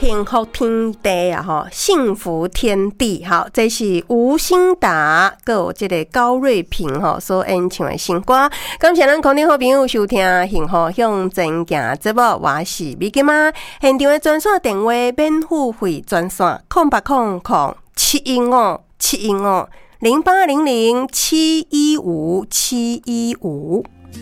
幸福天地啊，吼，幸福天地，好，这是吴兴达，还有这个高瑞平吼所演唱的新歌。感谢咱空中好朋友收听幸福向前行节目，我是美金妈。现场的专线电话免付费专线0800-715-715-0800-715-715。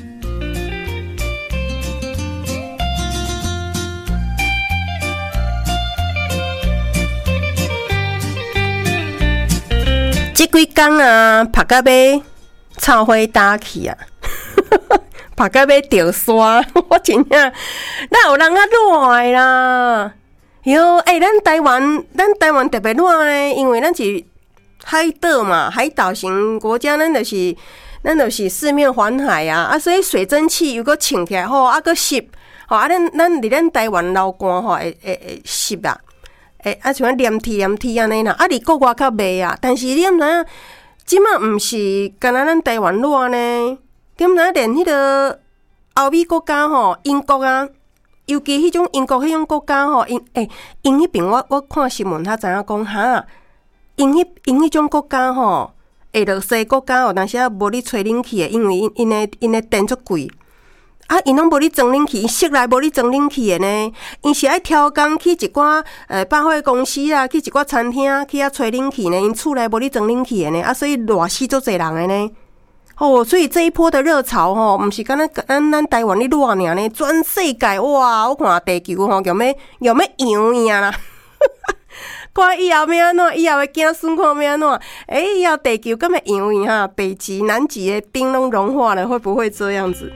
这几天啊，拍到要草花打去啊，拍到要掉沙，我真正哪有人啊热啦？哟，咱台湾特别热呢，因为咱是海岛嘛，海岛型国家，咱就是四面环海啊，所以水蒸气又搁呛起来吼，搁湿吼，咱伫咱台湾流汗吼，会湿啊。像黏铁安尼啦，伫国外较袂啊。但是你毋知影，即马毋是干那咱台湾热呢？你毋知影连迄个欧美国家吼，英国啊，尤其迄种英国迄种国家吼，因迄边我看新闻才知影讲哈，因迄种国家吼，下落西国家有当时啊无咧吹冷气的，因为因的电足贵。因拢无咧装冷气，因室内无咧装冷气的呢。因是爱挑工去一寡百货公司啊，去一寡餐厅去遐吹冷气呢。因厝内无咧装冷气的呢，所以热死足侪人的呢。所以这一波的热潮吼，毋是敢若咱台湾咧热尔呢，全世界哇！我看地球吼，要扬呀啦。看以后要安怎？以后的子孙看要安怎？以后地球敢会扬哈？北极、南极的冰拢融化了，会不会这样子？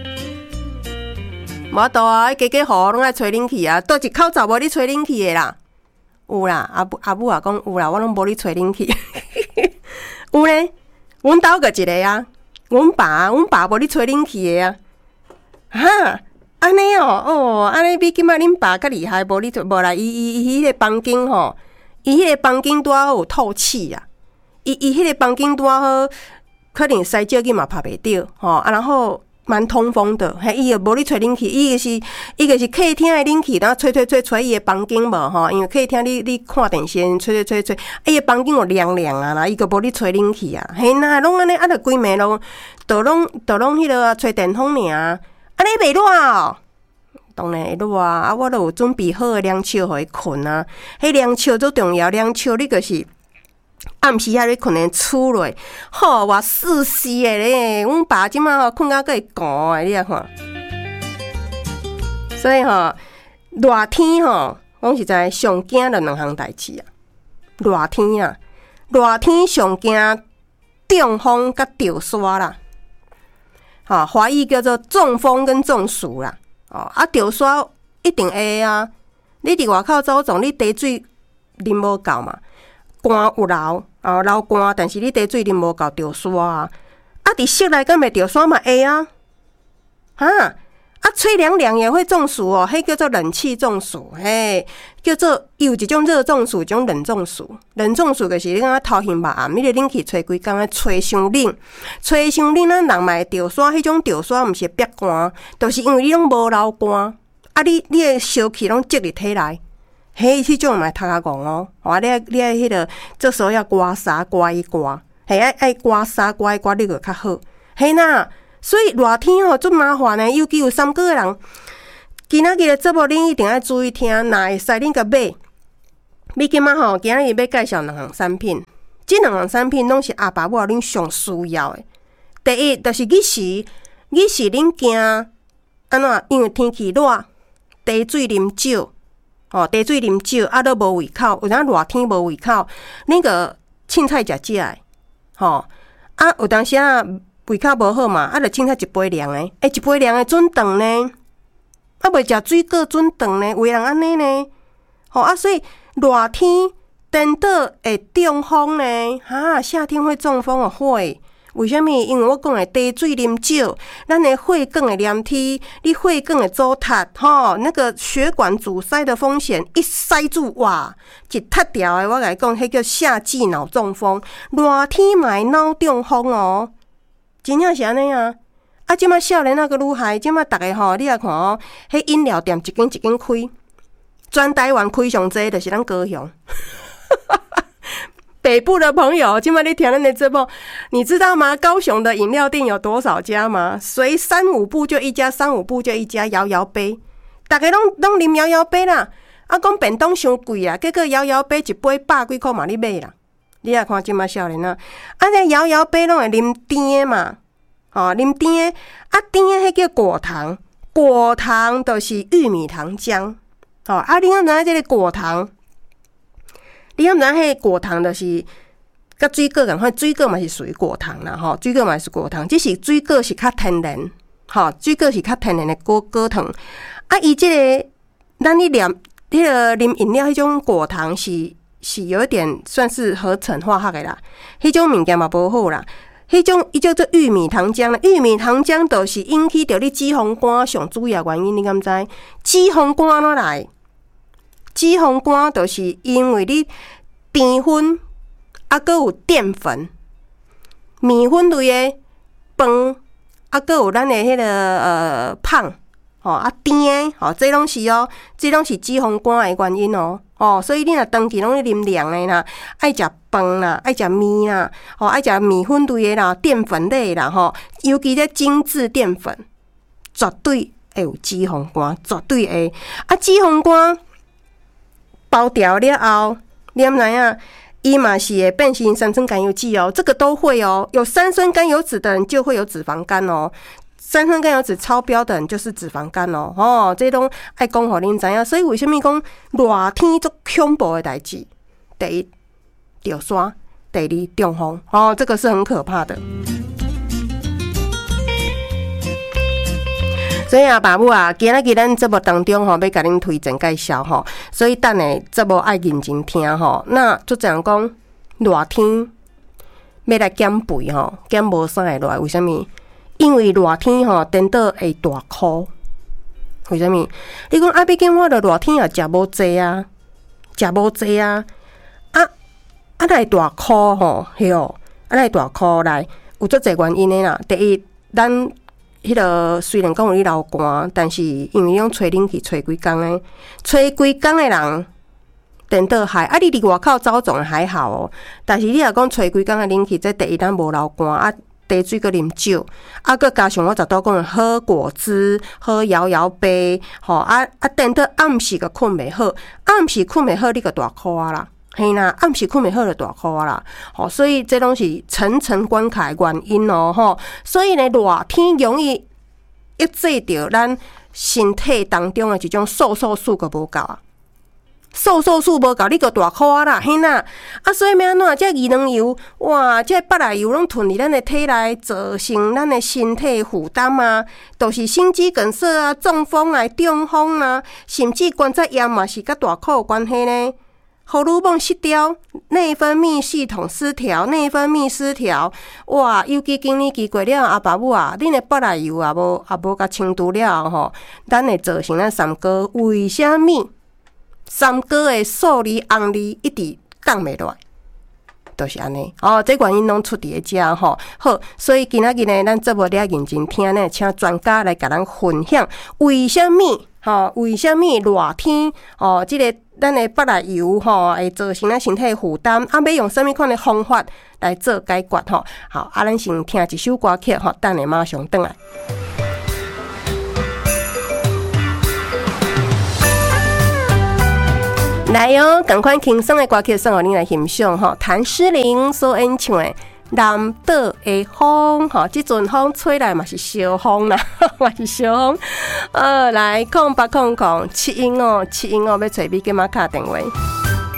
无度啊，家家户户拢爱吹冷气啊，倒一口罩无咧吹冷气的啦。有啦，阿母也讲有啦，我拢无咧吹冷气。有咧，阮兜个一个啊，阮爸无咧吹冷气的啊。哈，安尼安尼比今仔恁爸较厉害，无咧无啦，伊迄个房间吼，伊迄个房间拄好有透气啊。伊迄个房间拄好，可能洗脚机嘛拍袂着吼，然后。蛮通风的，伊也无咧吹冷气，伊个是客厅的冷气，然后吹伊的房间无吼，因为客厅你看电视，吹，伊个房间有凉啊啦，伊个无咧吹冷气啊，嘿呐，拢安尼，就规暝拢，都拢迄个吹电风尔，安尼袂热哦。当然会热啊，我都有准备好的凉袖互伊困啊，迄凉袖最重要，凉袖你个是。暗时啊，你困咧厝内，吼，哇死的咧！阮爸即马吼困到个会寒诶，你啊看。所以吼，热天吼，讲实在上惊的两项代志啊。热天啊，热天上惊中风甲掉沙啦。华语叫做中风跟中暑啦。掉沙一定会啊！你伫外口走总，你茶水啉无够嘛？汗有流，流汗，但是你茶水啉无够掉沙啊！伫室内敢会掉沙嘛会啊？吹凉凉也会中暑哦，迄叫做冷气中暑，嘿，叫做有一种热中暑，一种冷中暑。冷中暑就是你讲头晕目暗，你个冷气吹规工，吹伤冷，咱人嘛会掉沙，迄种掉沙毋是憋汗，就是因为你拢无流汗，你的烧气拢积入体内。迄种嘛头壳戆哦，你迄个这时候要刮痧刮一刮，爱刮痧刮一刮，你就较好。嘿呐，所以热天吼足麻烦的，尤其有三个人，今仔日的节目恁一定要注意听，若会使恁甲买。你今仔吼，今仔日要介绍两项产品，这两项产品拢是阿爸母恁上需要的。第一，就是日时恁惊安怎？因为天气热，茶水啉少。茶水啉少，都无胃口。有当热天无胃口，恁个凊彩食的，有当时啊胃口无好嘛，就凊彩一杯凉的，一杯凉的准肠呢，袂食水果准肠呢，有的人安尼呢，所以热天颠倒会中风呢，夏天会中风哦，会。为什么？因为我讲的茶水啉少，咱的血管会黏体，你血管会阻塞，那个血管阻塞的风险一塞住，哇，一塌掉的。我甲你讲，迄叫夏季脑中风，热天嘛会脑中风哦，真正是安尼啊！即马少年那个愈害，即马逐个你来看迄饮料店一间一间开， 全台湾开上济就是咱高雄。北部的朋友，今晚你听咱的节目，你知道吗？高雄的饮料店有多少家吗？随3-5步就一家，3-5步就一家摇摇杯，大家拢啉摇摇杯啦。啊，讲便当伤贵啊，结果摇摇杯一杯100几块嘛，你买啦。你来看今麦少年啊，这摇摇杯拢会啉甜的嘛，啉甜的啊，甜的迄叫果糖，果糖就是玉米糖浆，你敢知影这个果糖？你敢知影迄个果糖就是甲水果共款，水果嘛是属于果糖啦，水果嘛是果糖，只是水果是较天然，水果是较天然的果糖。啊，伊这个咱你念迄个啉饮料迄种果糖是有一点算是合成化学的啦，迄种物件嘛无好啦。迄种伊叫做玉米糖浆啦，玉米糖浆就是引起着你脂肪肝上主要原因，你敢知？脂肪肝怎来？脂肪肝就是因为你淀粉还有淀粉、面粉类的饭，还有咱的迄个胖甜的这拢是这拢是脂肪肝的原因所以你若长期拢咧啉凉的啦，爱食饭啦，爱食面啦，爱食面粉类的啦，淀粉类的啦尤其这精致淀粉，绝对会有脂肪肝，绝对会。脂肪肝包掉了后，你知影？伊嘛是会变成三酸甘油酯这个都会有三酸甘油酯的人就会有脂肪肝三酸甘油酯超标的人就是脂肪肝这拢爱讲互恁知影。所以为什么讲热天足恐怖的代志？第一，着山；第二，中风这个是很可怕的。所以爸母今仔日咱节目当中要甲恁推荐介绍所以等下节目爱认真听那就这样讲，热天要来减肥减无啥会落来，为什么？因为热天颠倒会大哭。为什么？你讲毕竟我着热天也食无济啊，来大哭来大哭来，有足侪原因的啦。第一，咱迄个虽然讲有咧流汗，但是因为用吹冷气吹规工的，吹规工的人颠倒害你伫外口走总还好但是你若讲吹规工的冷气，这第一咱无流汗茶水搁啉少，搁加上我昨倒讲喝果汁、喝摇摇杯，等到暗时搁困袂好，暗时困袂好，你搁大哭啦，嘿啦，暗时困袂好就大哭啦，所以这拢是层层关卡的原因所以呢，热天容易抑制着咱身体当中的一种瘦素搁无够瘦素无够，你个大哭啦，嘿啦，所以要安怎？这二能油，哇，这八来油拢囤伫咱的体内，造成咱的身体负担都是心肌梗塞中风中风甚至关节炎嘛是甲大哭有关系呢。荷尔蒙失调，内分泌系统失调，哇！尤其今年期过了，爸母恁的八来油无甲清除了咱会造成咱三哥为什么？三哥的数字红字一直降袂落来，就是安尼这原因拢出伫咧遮好，所以今仔日呢，咱节目了认真听呢，请专家来甲咱分享为什么为什么热天这个咱的八来油会造成咱身体负担要用什么款的方法来做解决好，咱先听一首歌曲等下马上转来。来赶快轻松的歌曲送互恁来欣赏谭诗玲所演唱的《南岛的风》这阵风吹来嘛是小风啦，嘛是小风。来080071要找你给马卡电话。